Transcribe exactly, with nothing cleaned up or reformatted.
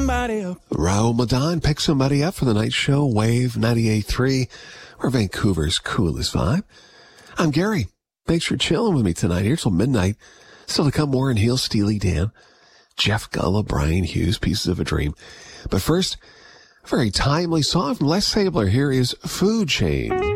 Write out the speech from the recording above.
Raul Madan, Pick Somebody Up for the night show, Wave ninety-eight point three, or Vancouver's coolest vibe. I'm Gary. Thanks for chilling with me tonight here till midnight. Still to come, Warren Hill, Steely Dan, Jeff Gullah, Brian Hughes, Pieces of a Dream. But first, a very timely song from Les Sabler. Here is Food Chain.